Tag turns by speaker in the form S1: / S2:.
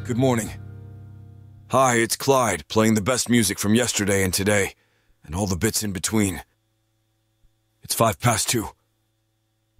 S1: Good morning. Hi, it's Clyde, playing the best music from yesterday and today, and all the bits in between. It's 2:05.